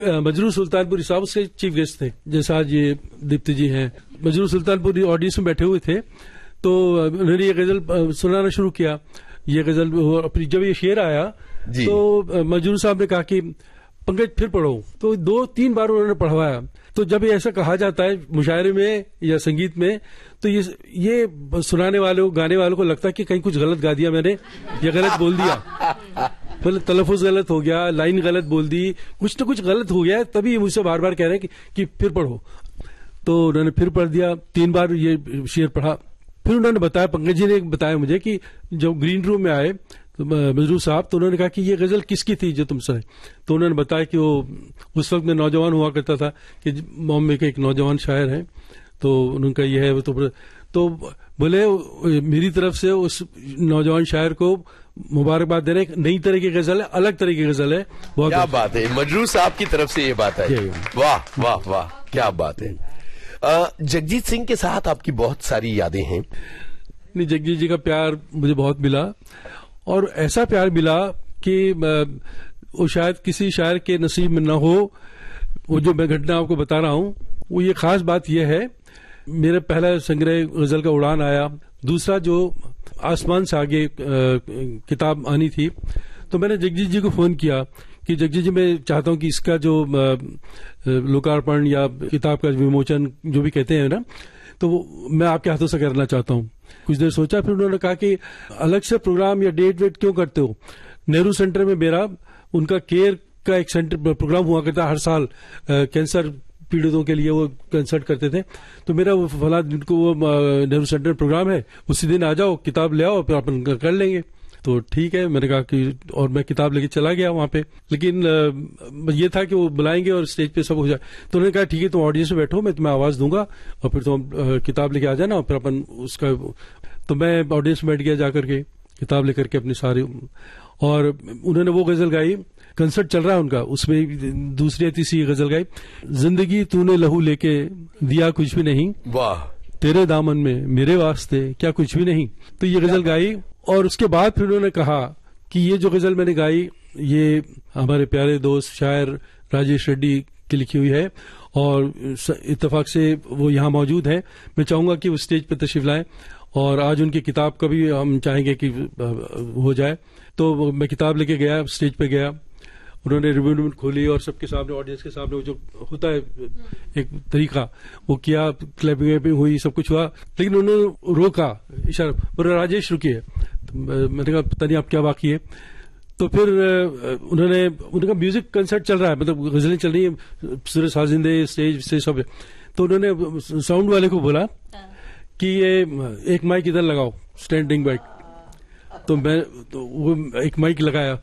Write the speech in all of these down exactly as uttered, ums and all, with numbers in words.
मजरूर सुल्तानपुरी साहब उसके chief guest थे, जैसा आज ये दीप्ति जी हैं। मजरूर सुल्तानपुरी ऑडियंस में बैठे हुए थे, तो उन्होंने ये गजल सुनाना शुरू किया। ये गजल जब ये शेर आया तो मजरूर साहब ने कहा कि पंकज फिर पढ़ो, तो दो तीन बार उन्होंने पढ़वाया। तो जब ये ऐसा कहा जाता है मुशायरे में या संगीत में, तो ये ये सुनाने वालों गाने वालों को लगता है कि कहीं कुछ गलत गा दिया मैंने या गलत बोल दिया, मतलब तलफ़ुज़ गलत हो गया, लाइन गलत बोल दी, कुछ तो कुछ गलत हो गया, तभी मुझसे बार बार कह रहे हैं कि, कि फिर पढ़ो। तो उन्होंने फिर पढ़ दिया, तीन बार ये शेर पढ़ा। फिर उन्होंने बताया, पंकज जी ने बताया मुझे कि जब ग्रीन रूम में आए तो मजरूर साहब, तो उन्होंने कहा कि ये गजल किसकी थी जो तुम सुने। तो उन्होंने बताया कि वो उस वक्त में नौजवान हुआ करता था कि बॉम्बे के एक नौजवान शायर हैं, तो उनका ये है। तो तो बोले मेरी तरफ से उस नौजवान शायर को मुबारकबाद दे रहे, एक नई तरह की गजल है, अलग तरह की गजल है। बहुत क्या बात है, मजरूर साहब की तरफ से ये बात है। वाह वाह वाह, क्या बात है। जगजीत सिंह के साथ आपकी बहुत सारी यादें हैं। नहीं, जगजीत जी का प्यार मुझे बहुत मिला, और ऐसा प्यार मिला कि वो शायद किसी शायर के नसीब में न हो। वो जो मैं घटना आपको बता रहा हूँ, वो ये खास बात यह है, मेरा पहला संग्रह गजल का उड़ान आया, दूसरा जो आसमान से आगे किताब आनी थी, तो मैंने जगजीत जी को फोन किया कि जगजीत जी मैं चाहता हूं कि इसका जो लोकार्पण या किताब का विमोचन जो भी कहते हैं ना, तो वो मैं आपके हाथों से करना चाहता हूं। कुछ देर सोचा, फिर उन्होंने कहा कि अलग से प्रोग्राम या डेट वेट क्यों करते हो। नेहरू सेंटर में मेरा उनका केयर का एक सेंटर प्रोग्राम हुआ करता हर साल, कैंसर पीड़ितों के लिए वो कंसल्ट करते थे। तो मेरा वो फला दिन को वो नेहरू सेंटर प्रोग्राम है, उसी दिन आ जाओ, किताब ले आओ, फिर अपन कर लेंगे। तो ठीक है, मैंने कहा कि, और मैं किताब लेके चला गया वहां पे। लेकिन आ, ये था कि वो बुलाएंगे और स्टेज पे सब हो जाए। तो उन्होंने कहा ठीक है, तुम ऑडियंस में बैठो, मैं तुम्हें आवाज दूंगा और फिर तुम किताब लेके आ जाना, और फिर अपन उसका। तो मैं ऑडियंस में बैठ गया जाकर के, किताब लेकर के अपनी सारी, और उन्होंने वो गजल गाई, कंसर्ट चल रहा है उनका, उसमें दूसरी या तीसरी गजल गाई, जिंदगी तूने लहू लेके दिया कुछ भी नहीं, वाह, तेरे दामन में मेरे वास्ते क्या कुछ भी नहीं। तो ये गजल गाई, और उसके बाद फिर उन्होंने कहा कि ये जो गजल मैंने गाई, ये हमारे प्यारे दोस्त शायर राजेश रेड्डी की लिखी हुई है, और इत्तेफाक से वो यहाँ मौजूद है। मैं चाहूंगा कि वो स्टेज पर तशरीफ लाएं, और आज उनकी किताब का भी हम चाहेंगे कि हो जाए। तो मैं किताब लेके गया, स्टेज पे गया, उन्होंने रिव्यू खोली और सबके सामने, ऑडियंस के सामने, वो जो होता है एक तरीका, वो किया, क्लैपिंग हुई, सब कुछ हुआ। लेकिन उन्होंने रोका, इशारा, बोला राजेश रुकिए। तो मैंने कहा पता नहीं आप क्या बाकी है। तो फिर उन्होंने, उनका म्यूजिक कंसर्ट चल रहा है, मतलब गजलें चल रही है, सूर्य साजिंदे स्टेज से सब। तो उन्होंने साउंड वाले को बोला कि ये एक माइक इधर लगाओ, स्टैंडिंग माइक। तो मैं तो वो एक माइक लगाया,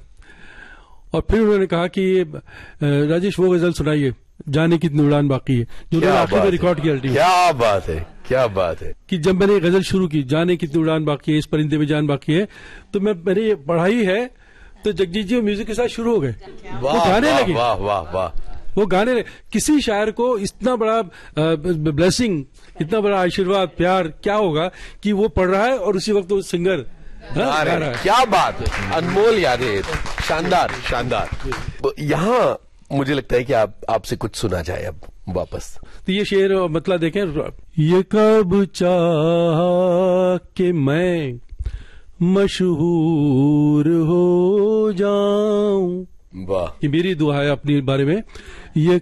और फिर उन्होंने कहा कि राजेश वो गजल सुनाइए, जाने कितनी उड़ान बाकी है, जो उन्होंने आखिर में रिकॉर्ड किया। क्या बात है, क्या बात है कि जब मैंने ये गजल शुरू की, जाने कितनी उड़ान बाकी है, इस परिंदे में जान बाकी है, तो मैं मैंने ये पढ़ाई है, तो जगजीत जी म्यूजिक के साथ शुरू हो गए, वो गाने लगे। वाह वाह वाह, वो गाने लगे। किसी शायर को इतना बड़ा ब्लेसिंग, इतना बड़ा आशीर्वाद, प्यार क्या होगा कि वो पढ़ रहा है और उसी वक्त वो सिंगर गा रहा है। क्या बात है, अनमोल यादें, शानदार शानदार। यहाँ मुझे लगता है कि आप आपसे कुछ सुना जाए अब वापस। तो ये शेर मतलब देखें, ये कब चाहा कि मैं मशहूर हो जाऊं, वाह, ये मेरी दुआ है अपने बारे में। ये